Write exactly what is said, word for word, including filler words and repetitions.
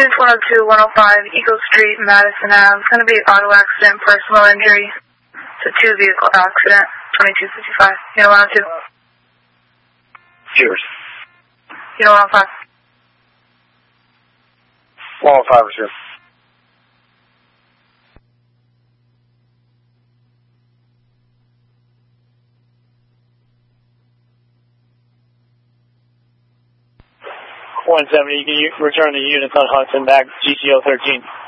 Units one oh two, one oh five, Eagle Street, Madison Avenue. It's going to be auto accident, personal injury. It's a two-vehicle accident, twenty-two fifty-five. Unit one oh two. Cheers. Unit one oh five. one oh five, sir. one seventy, you can return the units on Hudson back G C O thirteen.